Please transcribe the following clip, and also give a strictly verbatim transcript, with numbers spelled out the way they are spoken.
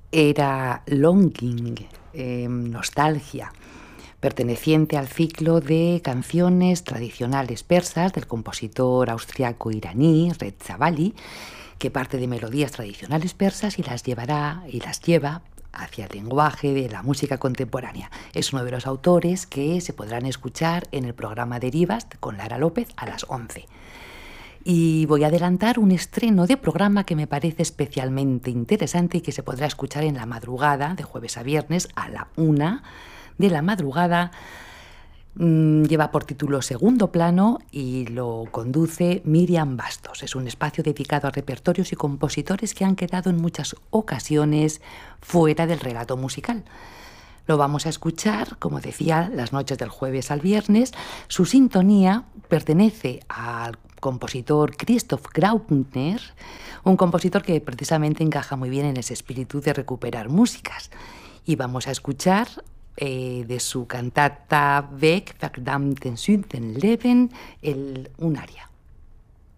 era Longing, eh, Nostalgia, perteneciente al ciclo de canciones tradicionales persas del compositor austriaco-iraní Reza Vali, que parte de melodías tradicionales persas y las llevará y las lleva hacia el lenguaje de la música contemporánea. Es uno de los autores que se podrán escuchar en el programa Derivas con Lara López a las once. Y voy a adelantar un estreno de programa que me parece especialmente interesante y que se podrá escuchar en la madrugada, de jueves a viernes, a la una de la madrugada. Mm, lleva por título Segundo Plano y lo conduce Miriam Bastos. Es un espacio dedicado a repertorios y compositores que han quedado en muchas ocasiones fuera del relato musical. Lo vamos a escuchar, como decía, las noches del jueves al viernes. Su sintonía pertenece al compositor Christoph Graupner, un compositor que precisamente encaja muy bien en ese espíritu de recuperar músicas. Y vamos a escuchar eh, de su cantata Weg verdammten Sündenleben el, un aria.